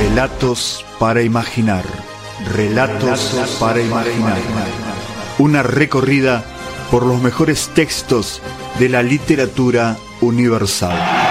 Relatos para imaginar. Relatos para imaginar. Una recorrida por los mejores textos de la literatura universal.